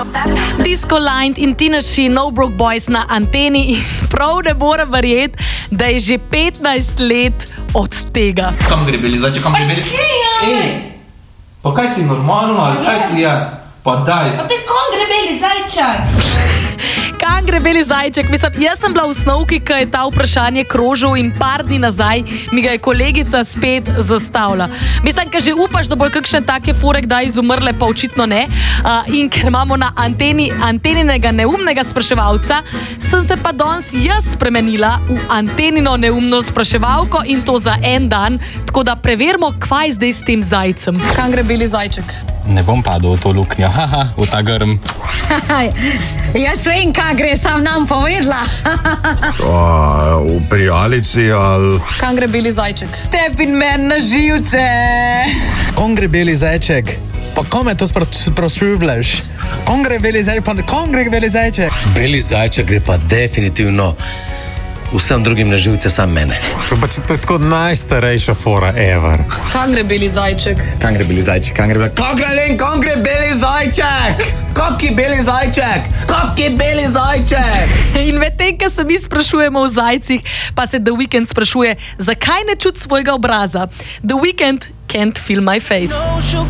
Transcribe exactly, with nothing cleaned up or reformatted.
Disco Line in Tinaši No Broke Boys na anteni in prav ne morem verjeti, da je že petnajst let od tega. Kam gre bili, zdaj če kam gre bili? Ej, pa kaj si normalno ali kaj ti je? Pa daj. Pa te kam gre beli zajčak? Kam gre beli zajček? Mislim, jaz sem bila v snovki, ko je ta vprašanje krožil in par dni nazaj mi ga je kolegica spet zastavila. Mislim, ker že upaš, da bojo kakšne take fore kdaj izumrle, pa očitno ne. Uh, in ker imamo na anteni anteninega neumnega spraševalca, sem se pa danes jaz spremenila v antenino neumno spraševalko in to za en dan. Tako da preverimo, kaj zdaj s tem zajcem. Kam gre beli zajček? Ne bom padel v to luknjo, haha, v ta grm. Jaz vem, kaj gre, sam nam povedala. V prijalici ali... Kam gre beli zajček? Tebi in meni na živce. Kam gre beli zajček? Pa kome to sprašuješ? Kam gre beli zajček? Pa kam gre beli zajček? Beli zajček gre pa definitivno vsem drugim na živce, sam mene. To pa če to je tako najstarejša fora ever. Kam gre beli zajček? Kam gre beli zajček? Kam gre beli... Kam gre, Len, kam gre beli zajček? Kaki beli zajček? Kaki beli zajček? In medtem, ko se mi sprašujemo o zajcih, pa se The Weeknd sprašuje, zakaj ne čuti svojega obraza. The Weeknd can't feel my face.